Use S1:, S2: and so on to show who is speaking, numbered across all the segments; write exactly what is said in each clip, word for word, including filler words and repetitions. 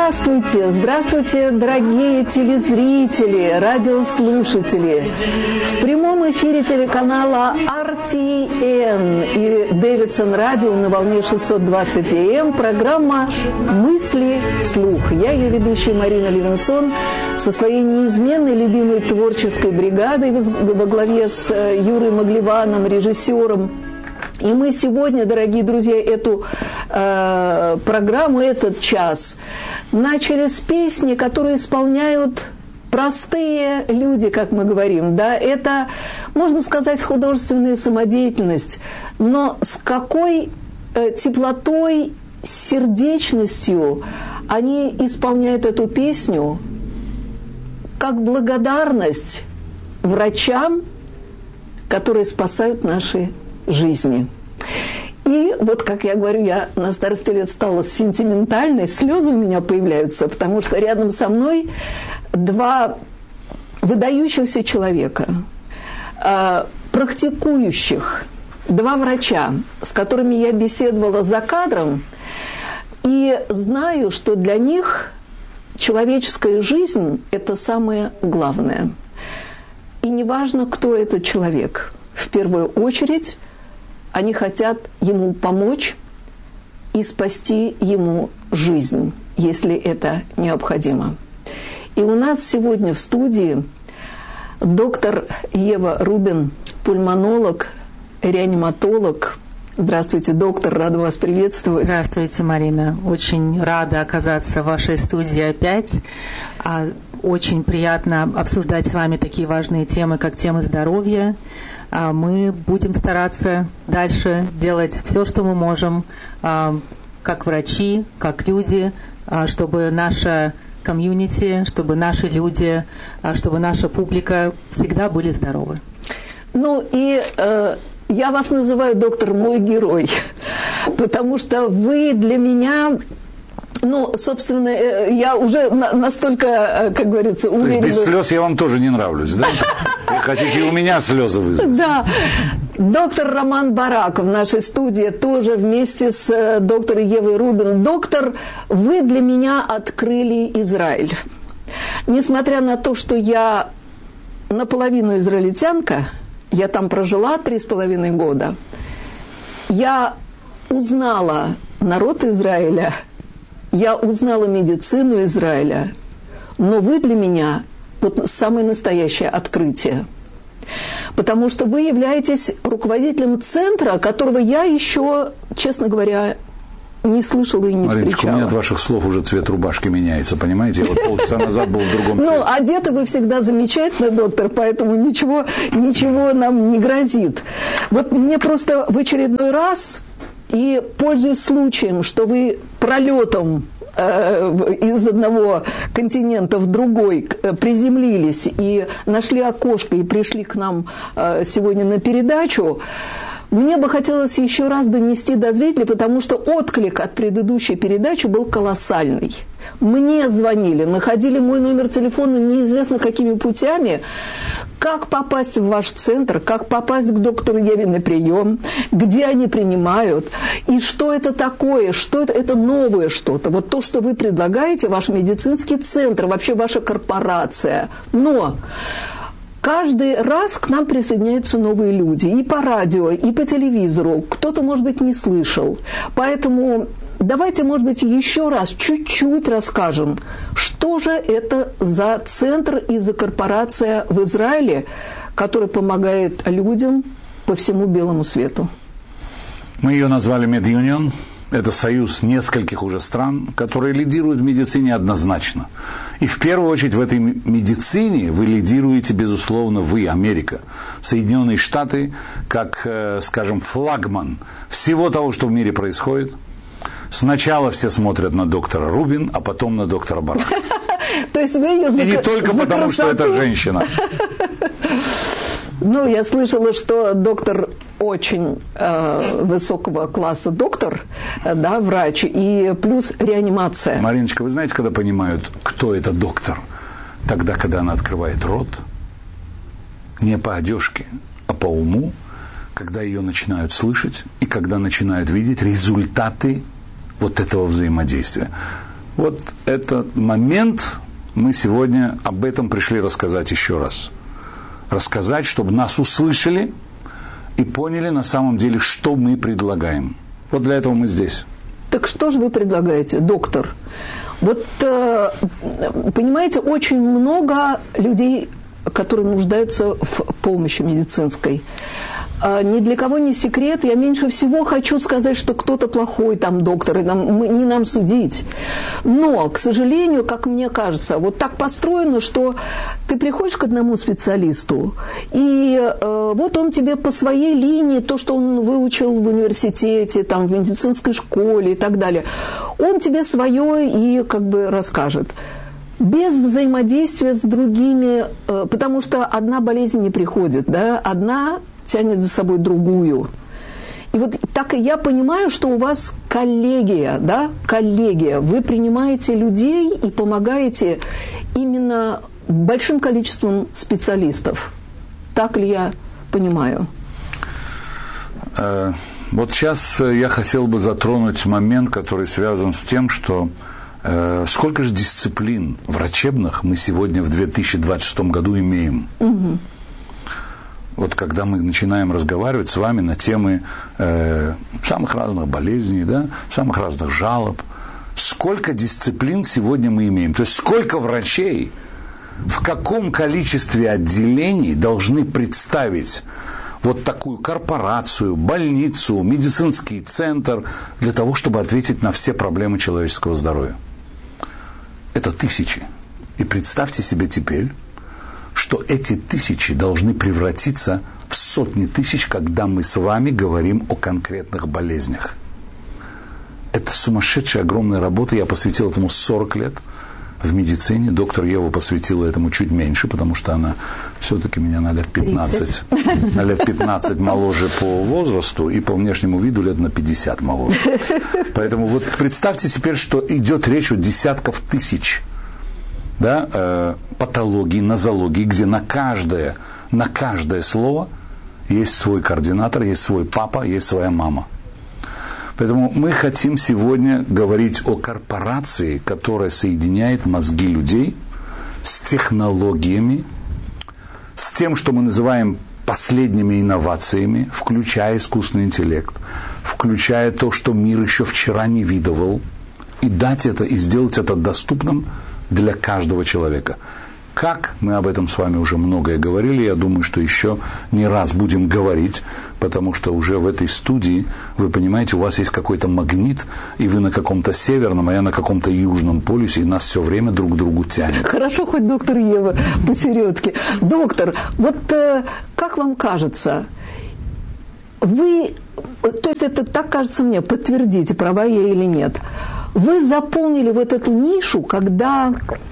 S1: Здравствуйте, здравствуйте, дорогие телезрители, радиослушатели. В прямом эфире телеканала ар ти эн и Дэвидсон Радио на волне шестьсот двадцать эй эм программа «Мысли вслух». Я ее ведущая Марина Левинсон со своей неизменной любимой творческой бригадой во главе с Юрой Маглеваном, режиссером. И мы сегодня, дорогие друзья, эту э, программу, этот час начали с песни, которые исполняют простые люди, как мы говорим. Да? Это, можно сказать, художественная самодеятельность. Но с какой э, теплотой, сердечностью они исполняют эту песню, как благодарность врачам, которые спасают наши жизни. И вот, как я говорю, я на старости лет стала сентиментальной, слезы у меня появляются, потому что рядом со мной два выдающихся человека, практикующих, два врача, с которыми я беседовала за кадром, и знаю, что для них человеческая жизнь – это самое главное. И неважно, кто этот человек, в первую очередь они хотят ему помочь и спасти ему жизнь, если это необходимо. И у нас сегодня в студии доктор Ева Рубин, пульмонолог, реаниматолог. Здравствуйте, доктор, рада вас приветствовать.
S2: Здравствуйте, Марина. Очень рада оказаться в вашей студии опять. Очень приятно обсуждать с вами такие важные темы, как темы здоровья. Мы будем стараться дальше делать все, что мы можем, как врачи, как люди, чтобы наша комьюнити, чтобы наши люди, чтобы наша публика всегда были здоровы.
S1: Ну и э, я вас называю, доктор, мой герой, потому что вы для меня... Ну, собственно, я уже настолько, как говорится, уверена...
S3: То есть без слез я вам тоже не нравлюсь, да? Вы хотите у меня слезы вызвать?
S1: Да. Доктор Роман Бараков в нашей студии тоже вместе с доктором Евой Рубин. Доктор, вы для меня открыли Израиль. Несмотря на то, что я наполовину израильтянка, я там прожила три с половиной года, я узнала народ Израиля, я узнала медицину Израиля, но вы для меня вот самое настоящее открытие. Потому что вы являетесь руководителем центра, которого я еще, честно говоря, не слышала и не
S3: Мариночка,
S1: встречала.
S3: у меня от ваших слов уже цвет рубашки меняется, понимаете? Я вот полчаса назад был в другом цвете.
S1: Ну, одеты вы всегда замечательно, доктор, поэтому ничего, ничего нам не грозит. Вот мне просто в очередной раз... И пользуясь случаем, что вы пролетом э, из одного континента в другой э, приземлились и нашли окошко и пришли к нам э, сегодня на передачу, мне бы хотелось еще раз донести до зрителей, потому что отклик от предыдущей передачи был колоссальный. Мне звонили, находили мой номер телефона неизвестно какими путями. Как попасть в ваш центр, как попасть к доктору Еве на прием, где они принимают, и что это такое, что это, это новое что-то. Вот то, что вы предлагаете, ваш медицинский центр, вообще ваша корпорация. Но каждый раз к нам присоединяются новые люди, и по радио, и по телевизору. Кто-то, может быть, не слышал. Поэтому... Давайте, может быть, еще раз чуть-чуть расскажем, что же это за центр и за корпорация в Израиле, которая помогает людям по всему белому свету.
S3: Мы ее назвали MedUnion. Это союз нескольких уже стран, которые лидируют в медицине однозначно. И в первую очередь в этой медицине вы лидируете, безусловно, вы, Америка. Соединенные Штаты, как, скажем, флагман всего того, что в мире происходит. Сначала все смотрят на доктора Рубин, а потом на доктора Баракова.
S1: То есть вы ее за
S3: И не только потому, что это женщина.
S1: Ну, я слышала, что доктор очень э, высокого класса доктор, э, да, врач, и плюс реанимация.
S3: Мариночка, вы знаете, когда понимают, кто это доктор? Тогда, когда она открывает рот, не по одежке, а по уму, когда ее начинают слышать и когда начинают видеть результаты вот этого взаимодействия. Вот этот момент, мы сегодня об этом пришли рассказать еще раз. Рассказать, чтобы нас услышали и поняли на самом деле, что мы предлагаем. Вот для этого мы здесь.
S1: Так что же вы предлагаете, доктор? Вот, понимаете, очень много людей, которые нуждаются в помощи медицинской. Ни для кого не секрет, я меньше всего хочу сказать, что кто-то плохой там доктор, и нам, мы, не нам судить. Но, к сожалению, как мне кажется, вот так построено, что ты приходишь к одному специалисту, и э, вот он тебе по своей линии, то, что он выучил в университете, там, в медицинской школе и так далее, он тебе свое и как бы расскажет. Без взаимодействия с другими, э, потому что одна болезнь не приходит, да, одна тянет за собой другую. И вот так и я понимаю, что у вас коллегия, да, коллегия. Вы принимаете людей и помогаете именно большим количеством специалистов. Так ли я понимаю?
S3: Вот сейчас я хотел бы затронуть момент, который связан с тем, что э, сколько же дисциплин врачебных мы сегодня в две тысячи двадцать шестом году имеем. Угу. Вот когда мы начинаем разговаривать с вами на темы э, самых разных болезней, да, самых разных жалоб, сколько дисциплин сегодня мы имеем? То есть сколько врачей в каком количестве отделений должны представить вот такую корпорацию, больницу, медицинский центр для того, чтобы ответить на все проблемы человеческого здоровья? Это тысячи. И представьте себе теперь, что эти тысячи должны превратиться в сотни тысяч, когда мы с вами говорим о конкретных болезнях. Это сумасшедшая огромная работа. Я посвятил этому сорок лет в медицине. Доктор Ева посвятила этому чуть меньше, потому что она все-таки меня на лет пятнадцать, на лет пятнадцать моложе по возрасту и по внешнему виду лет на пятьдесят моложе. Поэтому вот представьте теперь, что идет речь о десятках тысяч, да, э, патологий, нозологий, где на каждое, на каждое слово есть свой координатор, есть свой папа, есть своя мама. Поэтому мы хотим сегодня говорить о корпорации, которая соединяет мозги людей с технологиями, с тем, что мы называем последними инновациями, включая искусственный интеллект, включая то, что мир еще вчера не видывал, и дать это, и сделать это доступным для каждого человека. Как мы об этом с вами уже многое говорили, я думаю, что еще не раз будем говорить, потому что уже в этой студии, вы понимаете, у вас есть какой-то магнит, и вы на каком-то северном, а я на каком-то южном полюсе, и нас все время друг к другу тянет.
S1: Хорошо, хоть доктор Ева посередке. Доктор, вот э, как вам кажется, вы, то есть это так кажется мне, подтвердите, права я или нет, вы заполнили вот эту нишу, когда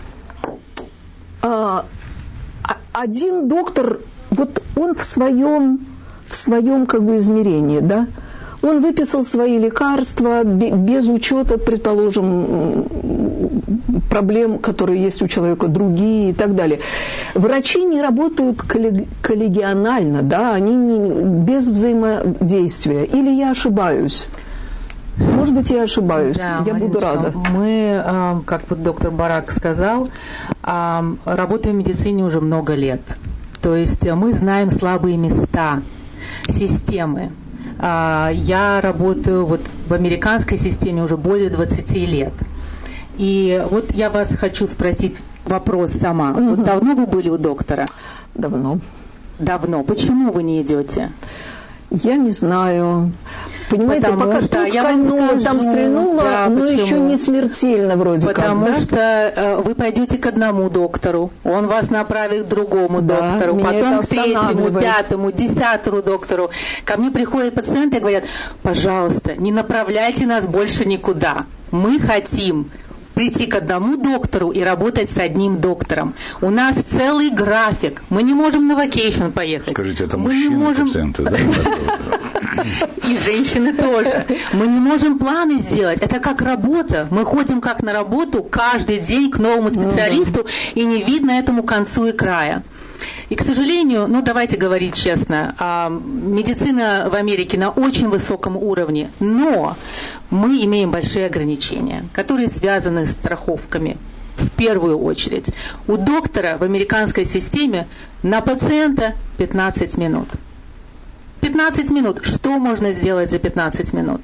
S1: э, один доктор, вот он в своем, в своем как бы измерении, да, он выписал свои лекарства без учета, предположим, проблем, которые есть у человека, другие и так далее. Врачи не работают коллегиально, да, они не, без взаимодействия. Или я ошибаюсь? Может быть, я ошибаюсь. Да, я буду рада.
S2: Мы, как вот доктор Барак сказал, работаем в медицине уже много лет. То есть мы знаем слабые места системы. Я работаю вот в американской системе уже более двадцати лет. И вот я вас хочу спросить вопрос сама. Mm-hmm. Вот давно вы были у доктора?
S1: Давно.
S2: Давно. Почему вы не идете?
S1: Я не знаю. Понимаете,
S2: потому
S1: пока
S2: что,
S1: тут кольнуло, там стрельнуло,
S2: да,
S1: но
S2: почему?
S1: еще не смертельно вроде
S2: потому
S1: как. Потому
S2: что э, вы пойдете к одному доктору, он вас направит к другому
S1: да,
S2: доктору, потом к третьему, пятому, десятому доктору. Ко мне приходят пациенты и говорят: пожалуйста, не направляйте нас больше никуда. Мы хотим прийти к одному доктору и работать с одним доктором. У нас целый график. Мы не можем на вакейшн поехать.
S3: Скажите, это
S2: мы
S3: мужчины
S2: не можем...
S3: пациенты, да?
S2: И женщины тоже. Мы не можем планы сделать. Это как работа. Мы ходим как на работу каждый день к новому специалисту, и не видно этому концу и края. И, к сожалению, ну давайте говорить честно, медицина в Америке на очень высоком уровне, но мы имеем большие ограничения, которые связаны с страховками. В первую очередь. У доктора в американской системе на пациента пятнадцать минут. пятнадцать минут. Что можно сделать за пятнадцать минут?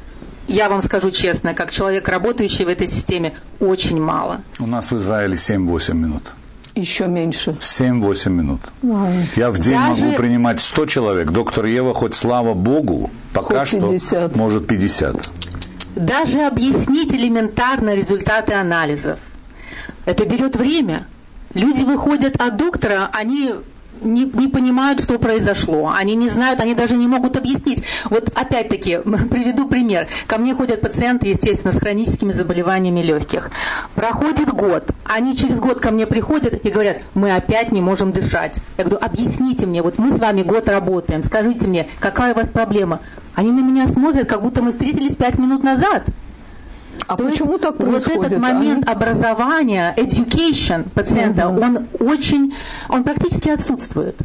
S2: Я вам скажу честно, как человек, работающий в этой системе, очень мало.
S3: У нас в Израиле семь-восемь минут.
S1: Еще меньше.
S3: семь-восемь минут. Ой. Я в день Даже... могу принимать сто человек. Доктор Ева, хоть слава Богу, пока хоть пятьдесят. Что может пятьдесят.
S2: Даже объяснить элементарно результаты анализов. Это берет время. Люди выходят от доктора, они не, не понимают, что произошло. Они не знают, они даже не могут объяснить. Вот опять-таки, приведу пример. Ко мне ходят пациенты, естественно, с хроническими заболеваниями легких. Проходит год. Они через год ко мне приходят и говорят, мы опять не можем дышать. Я говорю, объясните мне, вот мы с вами год работаем, скажите мне, какая у вас проблема? Они на меня смотрят, как будто мы встретились пять минут назад.
S1: А То почему есть, так происходит?
S2: Вот этот момент а? образования, education пациента, угу. он очень, он практически отсутствует.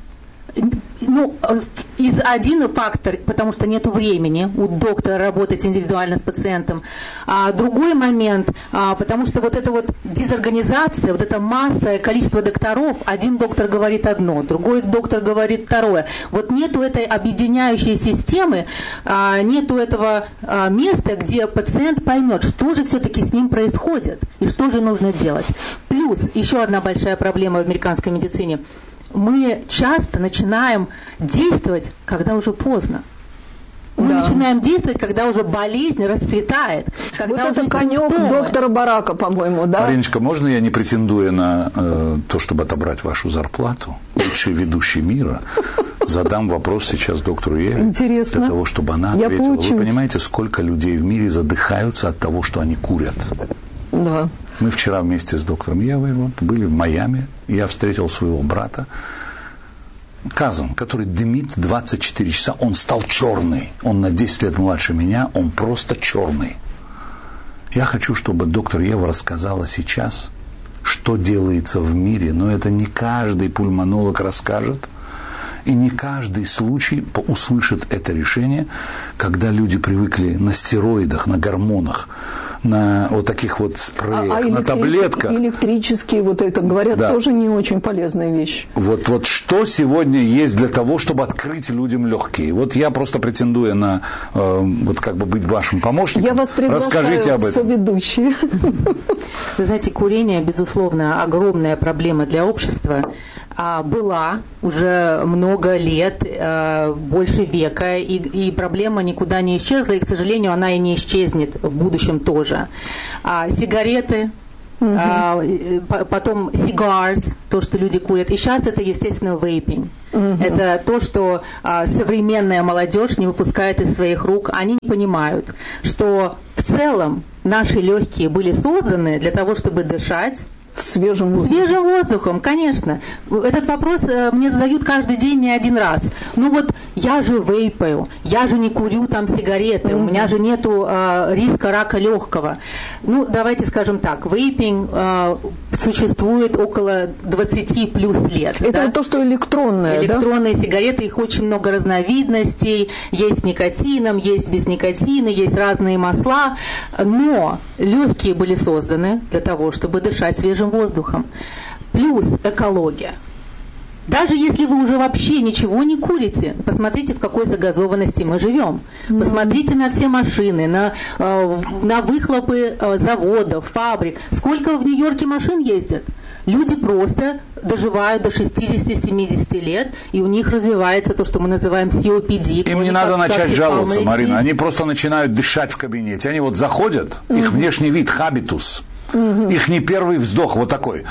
S2: Ну, из один фактор, потому что нет времени у доктора работать индивидуально с пациентом. А другой момент, а, потому что вот эта вот дезорганизация, вот эта масса, количество докторов, один доктор говорит одно, другой доктор говорит второе. Вот нету этой объединяющей системы, а, нету этого а, места, где пациент поймет, что же все-таки с ним происходит и что же нужно делать. Плюс еще одна большая проблема в американской медицине. Мы часто начинаем действовать, когда уже поздно. Мы да. начинаем действовать, когда уже болезнь расцветает. Когда
S1: вот это конек доктора Барака, по-моему, да?
S3: Мариночка, можно я, не претендуя на э, то, чтобы отобрать вашу зарплату, лучший ведущий мира, задам вопрос сейчас доктору Еве.
S1: Интересно.
S3: Для того, чтобы она
S1: я
S3: ответила.
S1: поучусь.
S3: Вы понимаете, сколько людей в мире задыхаются от того, что они курят?
S1: Да.
S3: Мы вчера вместе с доктором Евой вот, были в Майами, и я встретил своего брата, Казан, который дымит двадцать четыре часа, он стал черный, он на десять лет младше меня, он просто черный. Я хочу, чтобы доктор Ева рассказала сейчас, что делается в мире, но это не каждый пульмонолог расскажет, и не каждый случай услышит это решение, когда люди привыкли на стероидах, на гормонах, на вот таких вот спреях, а, а на таблетках.
S1: Электрические, вот это, говорят, да. тоже не очень полезная вещь.
S3: Вот, вот что сегодня есть для того, чтобы открыть людям легкие? Вот я просто претендую на э, вот как бы быть вашим помощником.
S1: Я вас приглашаю в соведущие.
S2: Вы знаете, курение, безусловно, огромная проблема для общества. Была уже много лет, больше века, и, и проблема никуда не исчезла, и, к сожалению, она и не исчезнет в будущем тоже. А, сигареты, угу. а, потом cigars, то, что люди курят, и сейчас это, естественно, вейпинг. Угу. Это то, что а, современная молодежь не выпускает из своих рук. Они не понимают, что в целом наши легкие были созданы для того, чтобы дышать
S1: свежим воздухом.
S2: Свежим воздухом, конечно. Этот вопрос мне задают каждый день не один раз. Ну вот, я же вейпаю, я же не курю там сигареты, mm-hmm. у меня же нету э, риска рака легкого. Ну, давайте скажем так, вейпинг э, существует около двадцать плюс лет.
S1: Это
S2: да?
S1: то, что электронные,
S2: Электронные
S1: да?
S2: сигареты, их очень много разновидностей, есть с никотином, есть без никотина, есть разные масла, но легкие были созданы для того, чтобы дышать свежим воздухом. Плюс экология. Даже если вы уже вообще ничего не курите, посмотрите, в какой загазованности мы живем. Mm-hmm. Посмотрите на все машины, на, на выхлопы заводов, фабрик. Сколько в Нью-Йорке машин ездят? Люди просто доживают до шестьдесят-семьдесят лет, и у них развивается то, что мы называем си о пи ди.
S3: Им не надо начать жаловаться, Марина. Они просто начинают дышать в кабинете. Они вот заходят, mm-hmm. их внешний вид, хабитус. Mm-hmm. Их не первый вздох, вот такой.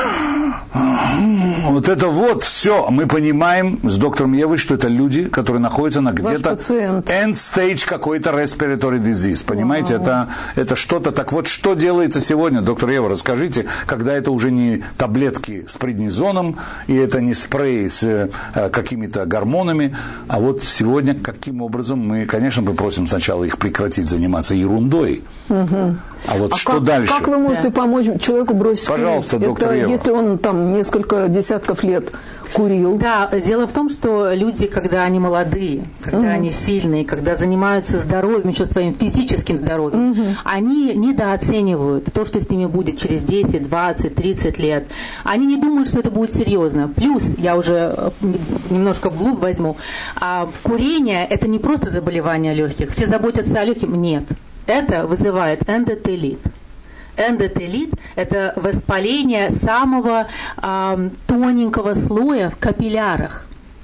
S3: Вот это вот все. Мы понимаем с доктором Евой, что это люди, которые находятся на где-то end stage какой-то respiratory disease. Понимаете, wow. это, это что-то. Так вот, что делается сегодня, доктор Ева, расскажите, когда это уже не таблетки с преднизоном, и это не спреи с э, какими-то гормонами, а вот сегодня каким образом мы, конечно, мы просим сначала их прекратить заниматься ерундой. Mm-hmm. А вот а что
S1: как,
S3: дальше?
S1: Как вы можете да. помочь человеку бросить
S3: Пожалуйста,
S1: курить?
S3: доктор
S1: Это
S3: Ева.
S1: Если он там несколько несколько десятков лет курил.
S2: Да, дело в том, что люди, когда они молодые, когда mm-hmm. они сильные, когда занимаются здоровьем, еще своим физическим здоровьем, mm-hmm. они недооценивают то, что с ними будет через десять, двадцать, тридцать лет. Они не думают, что это будет серьезно. Плюс, я уже немножко вглубь возьму, а курение – это не просто заболевание легких. Все заботятся о легких. Нет. Это вызывает эндотелит. Эндотелит – это воспаление самого э, тоненького слоя в капиллярах.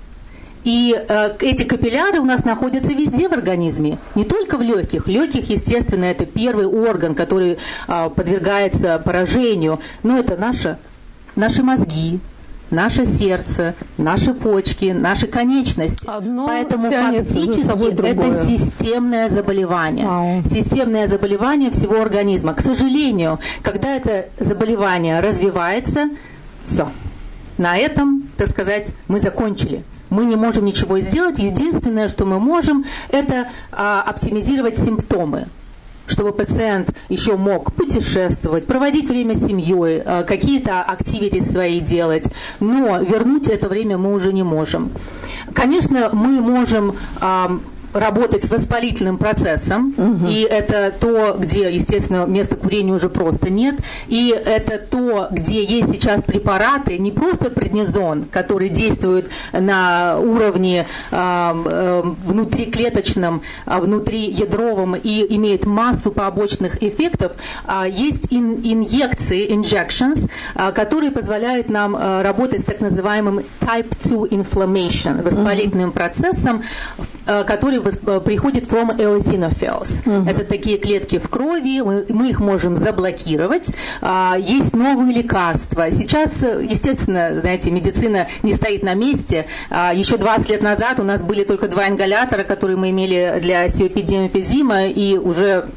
S2: И э, эти капилляры у нас находятся везде в организме, не только в легких. Легких, естественно, это первый орган, который э, подвергается поражению, но это наши, наши мозги, наше сердце, наши почки, наши конечности. Одно Поэтому фактически это системное заболевание. Вау. Системное заболевание всего организма. К сожалению, когда это заболевание развивается, все. На этом, так сказать, мы закончили. Мы не можем ничего сделать. Единственное, что мы можем, это а, оптимизировать симптомы, чтобы пациент еще мог путешествовать, проводить время с семьей, какие-то активити свои делать, но вернуть это время мы уже не можем. Конечно, мы можем работать с воспалительным процессом, угу. и это то, где, естественно, места курения уже просто нет, и это то, где есть сейчас препараты, не просто преднизон, который действует на уровне э, э, внутриклеточном, э, внутриядровом и имеет массу побочных эффектов. Э, есть ин, инъекции, injections, э, которые позволяют нам э, работать с так называемым type two inflammation, воспалительным угу. процессом, э, который приходит from eosinophils. Uh-huh. Это такие клетки в крови, мы, мы их можем заблокировать. А, есть новые лекарства. Сейчас, естественно, знаете, медицина не стоит на месте. А, еще двадцать лет назад у нас были только два ингалятора, которые мы имели для си о пи ди эмфизима, и уже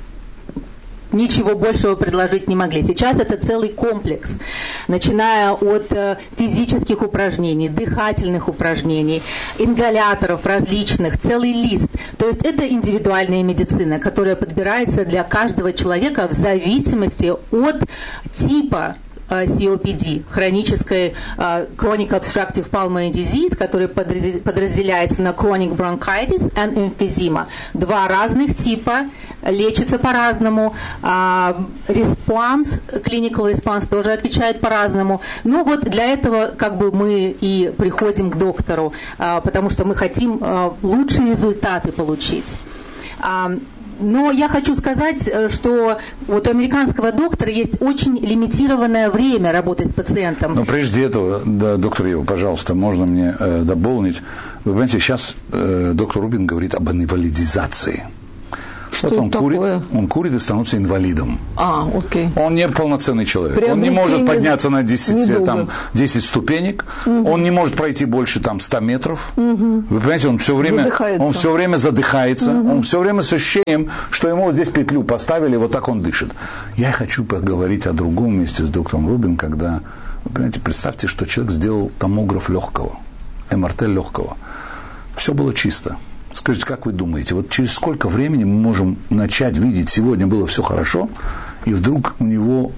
S2: ничего большего предложить не могли. Сейчас это целый комплекс, начиная от э, физических упражнений, дыхательных упражнений, ингаляторов различных, целый лист. То есть это индивидуальная медицина, которая подбирается для каждого человека в зависимости от типа си о пи ди, хронической uh, Chronic Obstructive Pulmonary Disease, который подразделяется на Chronic Bronchitis and Emphysema. Два разных типа, лечится по-разному. Uh, response, clinical response тоже отвечает по-разному. Ну вот для этого как бы мы и приходим к доктору, uh, потому что мы хотим uh, лучшие результаты получить. Uh, Но я хочу сказать, что вот у американского доктора есть очень лимитированное время работать с пациентом.
S3: Но прежде этого, да, доктор Ева, пожалуйста, можно мне э, дополнить. Вы понимаете, сейчас э, доктор Рубин говорит об инвалидизации. Что вот он такое? курит, он курит и становится инвалидом.
S1: А, окей.
S3: Он не полноценный человек. Он не может подняться на десять, там, десять ступенек. Угу. Он не может пройти больше там, ста метров. Угу. Вы понимаете, он все время задыхается. Он все время задыхается. Угу. Он все время с ощущением, что ему вот здесь петлю поставили, вот так он дышит. Я хочу поговорить о другом месте с доктором Рубин, когда, вы понимаете, представьте, что человек сделал томограф легкого, эм эр тэ легкого. Все было чисто. Скажите, как вы думаете, вот через сколько времени мы можем начать видеть, сегодня было все хорошо, и вдруг у него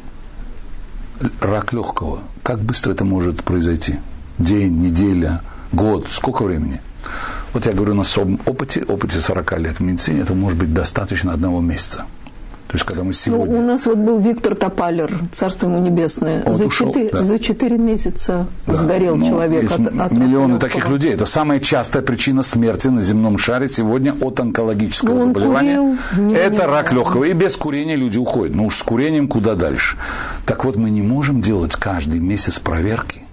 S3: рак легкого? Как быстро это может произойти? День, неделя, год, сколько времени? Вот я говорю на своем опыте, опыте сорок лет в медицине, это может быть достаточно одного месяца. То есть, когда мы сегодня...
S1: Ну, у нас вот был Виктор Топалер, царство ему небесное. За, ушел, четыре, да. за четыре месяца да, сгорел человек от, от
S3: миллионы рака таких людей. Это самая частая причина смерти на земном шаре сегодня от онкологического ну, заболевания. Курил, это не рак легкого. И без курения люди уходят. Ну уж с курением куда дальше. Так вот, мы не можем делать каждый месяц проверки.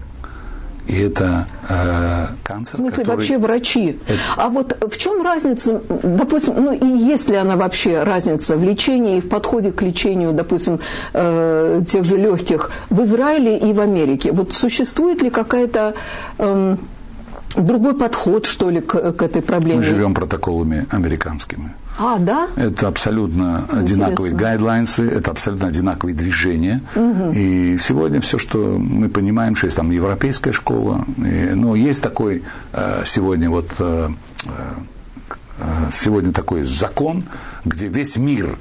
S3: И это э, канцер.
S1: В смысле,
S3: который...
S1: вообще врачи. Это... А вот в чем разница, допустим, ну и есть ли она вообще разница в лечении и в подходе к лечению, допустим, э, тех же легких в Израиле и в Америке? Вот существует ли какая-то э, другой подход, что ли, к, к этой проблеме?
S3: Мы живем протоколами американскими.
S1: А, да?
S3: Это абсолютно Интересно. одинаковые гайдлайнсы, это абсолютно одинаковые движения. Угу. И сегодня все, что мы понимаем, что есть там европейская школа, и, ну, есть такой э, сегодня вот э, э, сегодня такой закон, где весь мир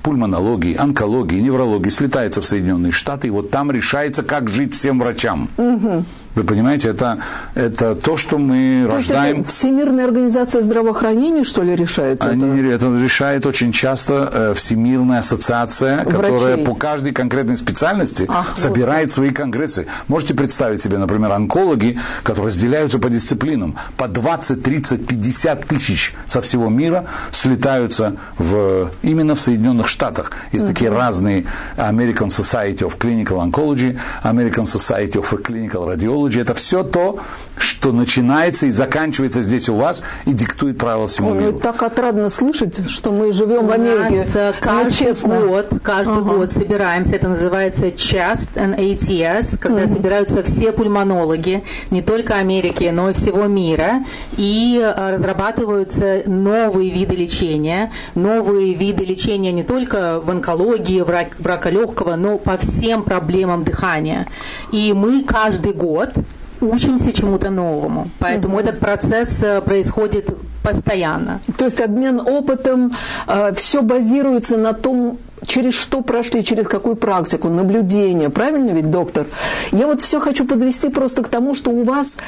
S3: пульмонологии, онкологии, неврологии слетается в Соединенные Штаты, и вот там решается, как жить всем врачам. Угу. Вы понимаете, это, это то, что мы то рождаем...
S1: Это Всемирная организация здравоохранения, что ли, решает
S3: Они,
S1: это?
S3: Это решает очень часто э, Всемирная ассоциация, врачей, которая по каждой конкретной специальности Ах, собирает вот. свои конгрессы. Можете представить себе, например, онкологи, которые разделяются по дисциплинам. По двадцать, тридцать, пятьдесят тысяч со всего мира слетаются в, именно в Соединенных Штатах. Есть uh-huh. такие разные American Society of Clinical Oncology, American Society of Clinical Radiology. Это все то, что начинается и заканчивается здесь у вас и диктует правила всему миру.
S1: Ну, так отрадно слышать, что мы живем в Америке.
S2: У нас каждый год, каждый ага. год собираемся, это называется чест эн эй ти эс, когда угу. собираются все пульмонологи, не только Америки, но и всего мира, и разрабатываются новые виды лечения, новые виды лечения не только в онкологии, в рак, в рака легкого, но по всем проблемам дыхания. И мы каждый год учимся чему-то новому. Поэтому угу. этот процесс происходит постоянно.
S1: То есть обмен опытом, э, все базируется на том, через что прошли, через какую практику, наблюдение. Правильно ведь, доктор? Я вот все хочу подвести просто к тому, что у вас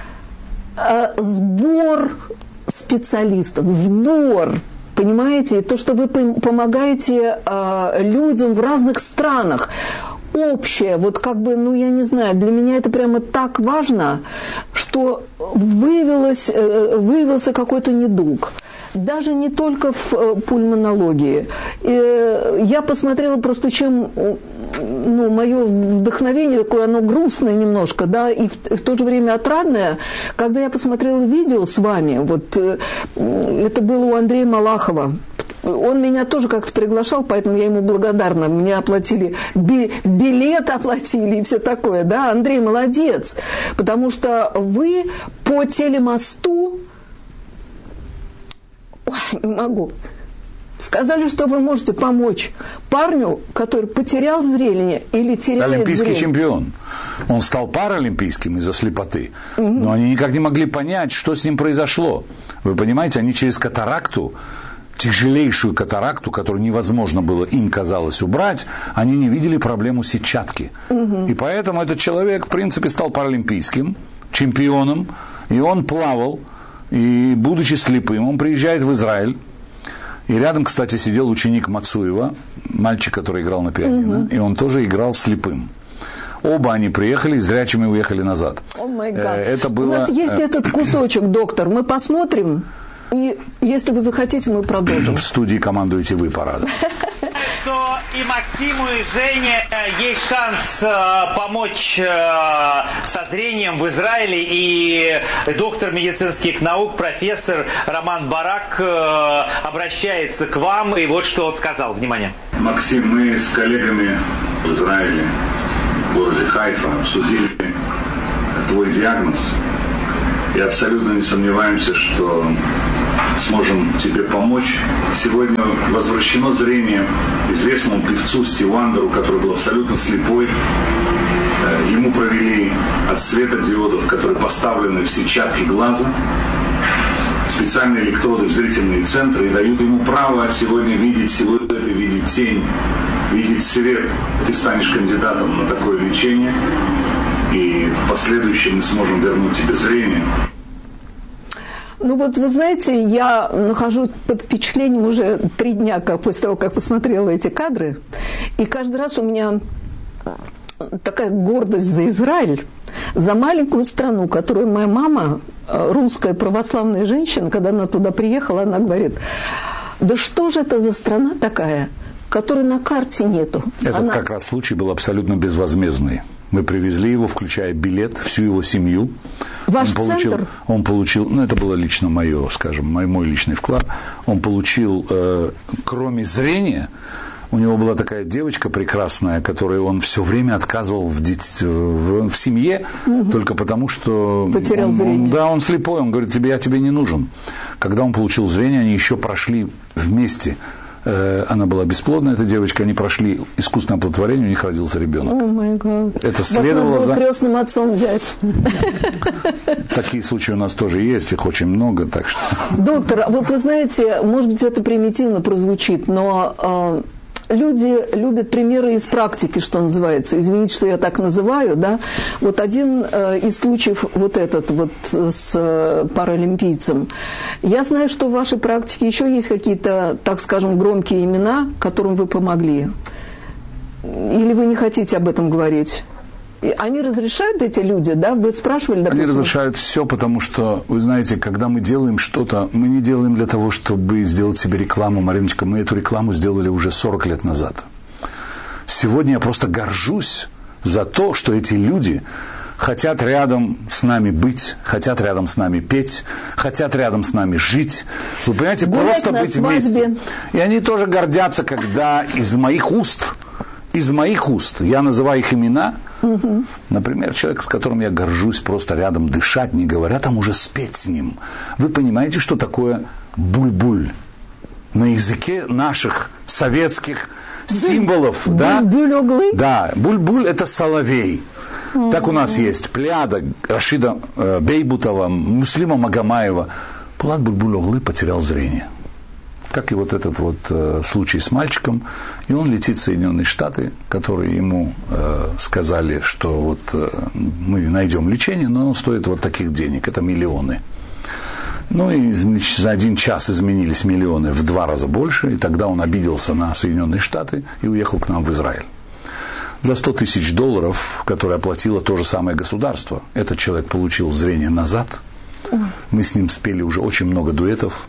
S1: э, сбор специалистов, сбор, понимаете, то, что вы помогаете э, людям в разных странах, общее, вот как бы, ну, я не знаю, для меня это прямо так важно, что выявилось, выявился какой-то недуг. Даже не только в пульмонологии. Я посмотрела просто, чем, ну, мое вдохновение такое, оно грустное немножко, да, и в, в то же время отрадное, когда я посмотрела видео с вами, вот это было у Андрея Малахова. Он меня тоже как-то приглашал, поэтому я ему благодарна. Мне оплатили, би, билет оплатили и все такое. Да, Андрей молодец, потому что вы по телемосту... Ой, не могу. Сказали, что вы можете помочь парню, который потерял зрение или теряет
S3: Олимпийский
S1: зрение.
S3: чемпион. Он стал паралимпийским из-за слепоты. Угу. Но они никак не могли понять, что с ним произошло. Вы понимаете, они через катаракту, тяжелейшую катаракту, которую невозможно было, им казалось, убрать, они не видели проблему сетчатки. Угу. И поэтому этот человек, в принципе, стал паралимпийским чемпионом, и он плавал, и, будучи слепым, он приезжает в Израиль, и рядом, кстати, сидел ученик Мацуева, мальчик, который играл на пианино, угу. и он тоже играл слепым. Оба они приехали, зрячими уехали назад.
S1: О май гад.
S3: Это было...
S1: У нас есть этот кусочек, доктор, мы посмотрим. И если вы захотите, мы продолжим.
S3: В студии командуете вы, парада.
S4: Что и Максиму, и Жене есть шанс э, помочь э, со зрением в Израиле. И доктор медицинских наук, профессор Роман Барак э, обращается к вам. И вот что он сказал. Внимание.
S3: Максим, мы с коллегами в Израиле, в городе Хайфа, обсудили твой диагноз. И абсолютно не сомневаемся, что сможем тебе помочь. Сегодня возвращено зрение известному певцу Стиву Вандеру, который был абсолютно слепой. Ему провели от светодиодов, которые поставлены в сетчатки глаза, специальные электроды в зрительные центры и дают ему право сегодня видеть силуэты, видеть тень, видеть свет. Ты станешь кандидатом на такое лечение. И в последующем мы сможем вернуть тебе зрение.
S1: Ну вот, вы знаете, я нахожусь под впечатлением уже три дня, как после того, как посмотрела эти кадры. И каждый раз у меня такая гордость за Израиль, за маленькую страну, которую моя мама, русская православная женщина, когда она туда приехала, она говорит, да что же это за страна такая, которой на карте нету.
S3: Этот она... как раз случай был абсолютно безвозмездный. Мы привезли его, включая билет, всю его семью.
S1: Ваш
S3: он получил,
S1: центр?
S3: Он получил, ну это было лично мое, скажем, мой, мой личный вклад. Он получил, э, кроме зрения, у него была такая девочка прекрасная, которой он все время отказывал в, дет... в, в семье, угу. только потому, что...
S1: Потерял
S3: он,
S1: зрение.
S3: Он, да, он слепой, он говорит, тебе, я тебе не нужен. Когда он получил зрение, они еще прошли вместе. Она была бесплодна, эта девочка, они прошли искусственное оплодотворение, у них родился ребенок.
S1: О май гад.
S3: Это следовало
S1: за...
S3: за...
S1: крестным отцом взять.
S3: Такие случаи у нас тоже есть, их очень много, так что...
S1: Доктор, вот вы знаете, может быть, это примитивно прозвучит, но люди любят примеры из практики, что называется. Извините, что я так называю, да. Вот один э, из случаев, вот этот вот с э, паралимпийцем. Я знаю, что в вашей практике еще есть какие-то, так скажем, громкие имена, которым вы помогли. Или вы не хотите об этом говорить? Они разрешают, эти люди, да? Вы спрашивали, допустим?
S3: Они разрешают все, потому что, вы знаете, когда мы делаем что-то, мы не делаем для того, чтобы сделать себе рекламу, Мариночка, мы эту рекламу сделали уже сорок лет назад. Сегодня я просто горжусь за то, что эти люди хотят рядом с нами быть, хотят рядом с нами петь, хотят рядом с нами жить. Вы понимаете,
S1: гулять
S3: просто быть
S1: свадьбе. Вместе.
S3: И они тоже гордятся, когда из моих уст, из моих уст, я называю их имена. Угу. Например, человек, с которым я горжусь, просто рядом дышать, не говоря, там уже спеть с ним. Вы понимаете, что такое буль-буль? На языке наших советских символов, буль, да?
S1: Буль-буль-оглы?
S3: Да, буль-буль – это соловей. Mm-hmm. Так у нас есть Пляда, Рашида э, Бейбутова, Муслима Магомаева. Пулат буль-буль-оглы потерял зрение. Как и вот этот вот э, случай с мальчиком. И он летит в Соединенные Штаты, которые ему э, сказали, что вот э, мы найдем лечение, но оно стоит вот таких денег, это миллионы. Ну и за один час изменились миллионы в два раза больше, и тогда он обиделся на Соединенные Штаты и уехал к нам в Израиль. За сто тысяч долларов, которые оплатило то же самое государство, этот человек получил зрение назад. Мы с ним спели уже очень много дуэтов.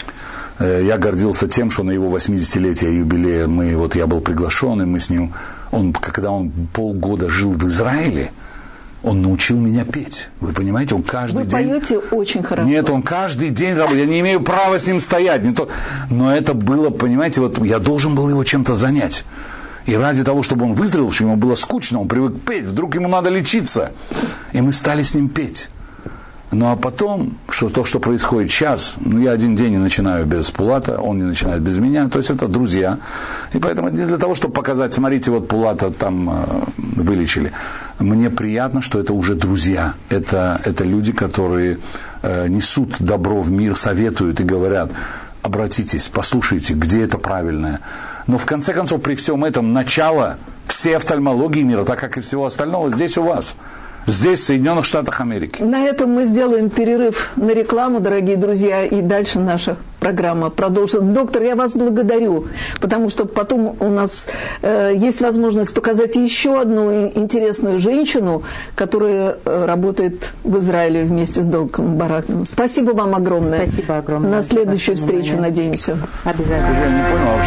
S3: Я гордился тем, что на его восьмидесятилетие юбилея мы, вот я был приглашен, и мы с ним, он, когда он полгода жил в Израиле, он научил меня петь. Вы понимаете, он каждый
S1: Вы
S3: день...
S1: Вы поете очень хорошо.
S3: Нет, он каждый день работает. Я не имею права с ним стоять. Не то... Но это было, понимаете, вот я должен был его чем-то занять. И ради того, чтобы он выздоровел, что ему было скучно, он привык петь, вдруг ему надо лечиться. И мы стали с ним петь. Ну а потом, что, то, что происходит сейчас, ну, я один день не начинаю без Пулата, он не начинает без меня, то есть это друзья. И поэтому для того, чтобы показать, смотрите, вот Пулата там э, вылечили, мне приятно, что это уже друзья. Это, это люди, которые э, несут добро в мир, советуют и говорят, обратитесь, послушайте, где это правильное. Но в конце концов, при всем этом, начало всей офтальмологии мира, так как и всего остального, здесь у вас. Здесь, в Соединенных Штатах Америки.
S1: На этом мы сделаем перерыв на рекламу, дорогие друзья, и дальше наша программа продолжится. Доктор, я вас благодарю, потому что потом у нас э, есть возможность показать еще одну интересную женщину, которая э, работает в Израиле вместе с доктором Бараком. Спасибо вам огромное.
S2: Спасибо огромное.
S1: На следующую встречу, надеемся.
S2: Обязательно.
S3: Я не понял,